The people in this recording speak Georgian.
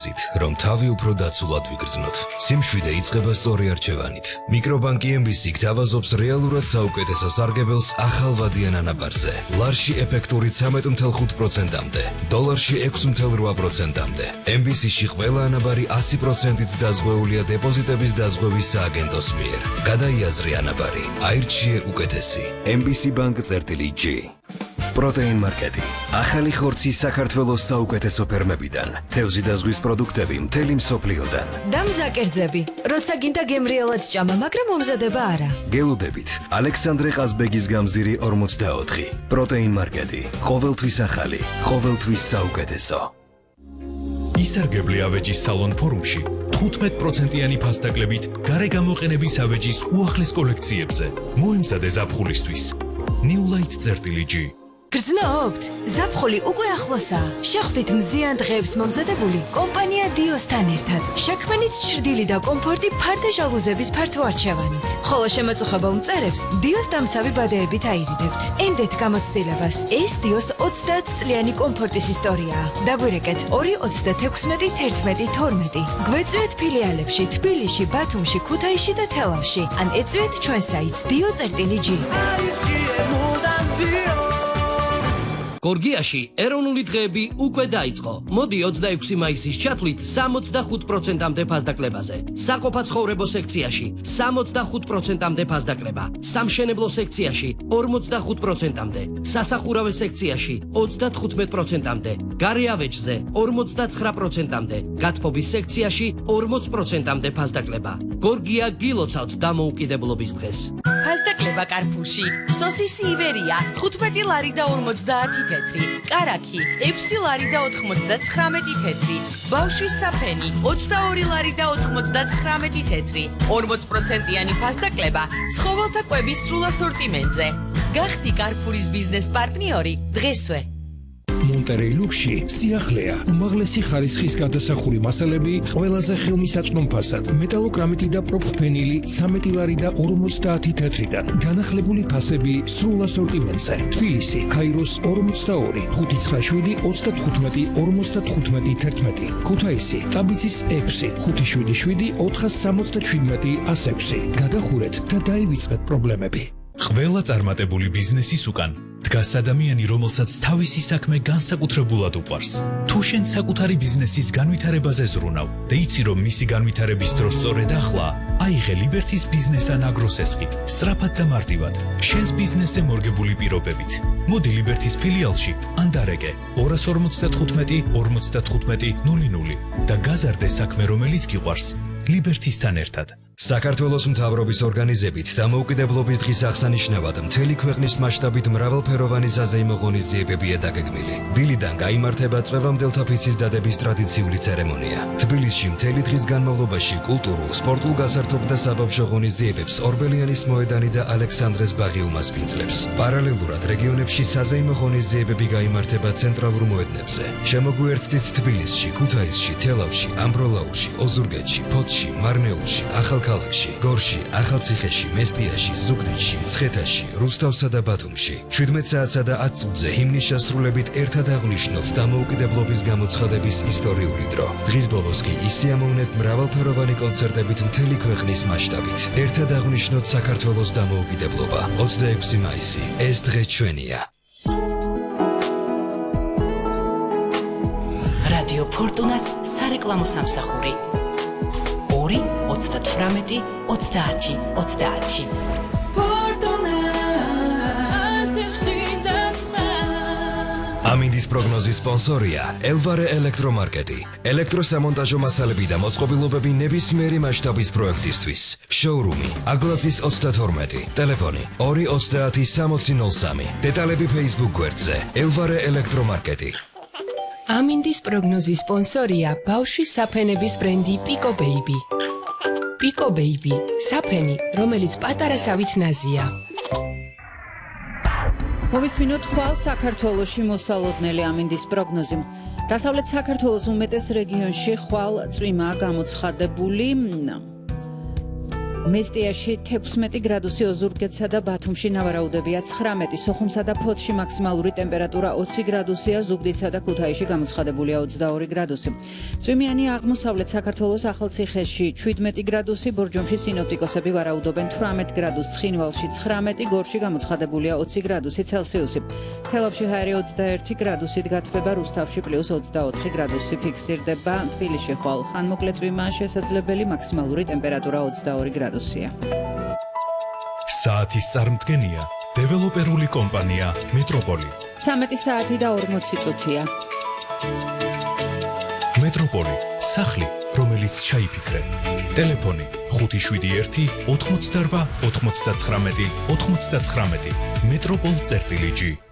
რომ თავი უფრო დაცულად ვიგრძნოთ. სიმშვიდე იწყება სწორი არჩევანით. მიკრობანკი MBC გთავაზობს რეალურად საუკეთესო სარგებელს ახალვადიან ანაბარზე. ლარში ეფექტური 13.5%-მდე, დოლარში 6.8%-მდე. MBC-ში ყველა ანაბარი 100%-ით დაზღვეულია დეპოზიტების დაზღვევის სააგენტოს მიერ. გადაიაზრე ანაბარი, აირჩიე უკეთესი. MBC Bank-G. პროტეინ მარკეტი. ახალი ხორცი საქართველოს საუკეთესო ფერმებიდან. თევზი და ზღვის პროდუქტები მთელი მსოფლიოდან. დამზაკერძები. როცა გინდა გემრიელად ჭამა, მაგრამ მომზადება არა. გელუდებით. ალექსანდრე ყაზბეგის გამზირი 44. პროტეინ მარკეტი. ყოველთვის ახალი, ყოველთვის საუკეთესო. ისარგებლე ავეჯის სალონ ფორუმში 15%-იანი ფასდაკლებით გარე გამოყენების ავეჯის უახლეს კოლექციებზე. მოემზადე ზაფხულისთვის. New Light-G. გრძნობთ? ზაფხული უკვე ახლოსაა. შეხვდით მზიან დღეებს მომზადებული კომპანია დიოსთან ერთად. შექმნით ჩრდილი და კომფორტი ფარდე ჟალუზების ფართო არჩევანით. ხოლო შემაწუხებელ მწერებს დიოს დამცავი ბადეებით აირიდებთ. ენდეთ გამოცდილებას. ეს დიოს 30 წლიანი კომფორტის ისტორიაა. დაგვირეკეთ 2-36-11-12. გვეწვიეთ ფილიალებში თბილისში, ბათუმში, ქუთაისში და თელავში. ან ეწვიეთ ჩვენ საიტს dio.g. გორგიაში ეროვნული დღეები უკვე დაიწყო. მოდი 26 მაისის ჩათვლით 65%-მდე ფასდაკლებაზე. საყოფა ცხოვრებო სექციაში 65%-მდე ფასდაკლება. სამშენებლო სექციაში 45%-მდე. სასახურავე სექციაში 35%-მდე. გარე ავეჯზე 49%-მდე. გათბობის სექციაში 40%-მდე ფასდაკლება. გორგია გილოცავთ დამოუკიდებლობის დღეს. ფასდაკლება კარფურში. სოსისი ივერია 15 ლარი და 50 თეთრი, კარაქი 6 ლარი და 99 თეთრი, ბავშვის საფენი 22 ლარი და 99 თეთრი, 40%-იანი ფასდაკლება ცხოველთა კვების სრულ ასორტიმენტზე. გახდი კარფურის ბიზნეს პარტნიორი დღესვე. მონტერეი ლუქსში სიახლეა, უმაღლესი ხარისხის გადასახური მასალები ყველაზე ხელმისაწვდომ ფასად, მეტალოგრამიტი და პროფენილი 13 ლარი და 50 თეთრიდან, განახლებული ფასები სრულ ასორტიმენტზე. თბილისი, ქაიროს 42, 597, 35, 55, 11. ქუთაისი, ტაბიცის 6, 577, 477, 106. გადახურეთ და დაივიწყეთ პრობლემები. ყველა წარმატებული ბიზნესის უკან დგას ადამიანი, რომელსაც თავისი საქმე განსაკუთრებულად უყვარს. თუ შენ საკუთარი ბიზნესის განვითარებაზე ზრუნავ და იცი, რომ მისი განვითარების დრო სწორედ ახლაა, აიღე ლიბერთის ბიზნეს ან აგროსესხი, სწრაფად და მარტივად, შენს ბიზნესზე მორგებული პირობებით. მოდი ლიბერთის ფილიალში ან დარეკე 255 55 00 და გაზარდე საქმე, რომელიც გიყვარს, ლიბერთისთან ერთად. საქართველოს მთავრობის ორგანიზებით დამოუკიდებლობის დღის აღსანიშნავად მთელი ქვეყნის მასშტაბით მრავალფეროვანი საზეიმო ღონისძიებებია დაგეგმილი. დილიდან გაიმართება წვევამდელთა ფიცის დადების ტრადიციული ცერემონია. თბილისში მთელი დღის განმავლობაში კულტურულ, სპორტულ გასართობ და საბავშვო ღონისძიებებს ორბელიანის მოედანი და ალექსანდრეს ბაღი უმასპინძლებს. პარალელურად რეგიონებში საზეიმო ღონისძიებები გაიმართება ცენტრალურ მოედნებზე. შემოგვიერთდით თბილისში, ქუთაისში, თელავში, ამბროლაურში, ოზურგეთში, ფოთში, მარნეულში, ახალქალაქში, გორში, ახალციხეში, მესტიაში, ზუგდიდში, მცხეთაში, რუსთავსა და ბათუმში. 17 საათსა და 10 წუთზე ჰიმნის შესრულებით ერთად აღვნიშნოთ დამოუკიდებლობის გამოცხადების ისტორიული დრო. დღის ბოლოს კი ისიამოვნეთ მრავალფეროვანი კონცერტებით მთელი ქვეყნის მასშტაბით. ერთად აღვნიშნოთ საქართველოს დამოუკიდებლობა. 26 მაისი. ეს დღე ჩვენია. რადიო ფორტუნას სარეკლამო სამსახური 2-38-30-30. ამინდის პროგნოზის სპონსორია ელვარე ელექტრომარკეტი. ელექტროსამონტაჟო მასალები და მოწყობილობები ნებისმიერი მასშტაბის პროექტისთვის. შოურუმი აგლაძის 32, ტელეფონი 230-6003. დეტალები Facebook გვერდზე ელვარე ელექტრომარკეტი. ამინდის პროგნოზის სპონსორია ბავშვის საფენების ბრენდი პიკო ბეიბი. პიკო ბეიბი, საფენი, რომელიც პატარასავით ნაზია. მოვისმინოთ ხვალ საქართველოში მოსალოდნელი ამინდის პროგნოზი. დასავლეთ საქართველოს უმეტეს რეგიონში ხვალ წვიმაა გამოცხადებული. მესტიაში 16 გრადუსი, ოზურგეთსა და ბათუმში ნავარაუდებია 19, სოხუმსა და ფოთში მაქსიმალური ტემპერატურა 20 გრადუსია, ზუგდიდსა და ქუთაისში გამოცხადებულია 22 გრადუსი. წვიმიანი აღმოსავლეთ საქართველოს ახალციხეში 17 გრადუსი, ბორჯომში სინოპტიკოსები ვარაუდობენ 18 გრადუსს, ცხინვალში 19, გორში გამოცხადებულია 20 გრადუსი ცელსიუსი. თელავში ჰაერი 21 გრადუსით გათბება, რუსთავში +24 გრადუსი ფიქსირდება, თბილისში ხვალ ხანმოკლე წვიმა შესაძლებელი, მაქსიმალური ტემპერატურა 22 გრადუსია. საათის წარმდგენია დეველოპერული კომპანია მეტროპოლი. 13 საათი და 40 წუთია. მეტროპოლი, სახლი, რომელიც ჩაიფიქრე. ტელეფონი 571 88 99 99. მეტროპოლ.gi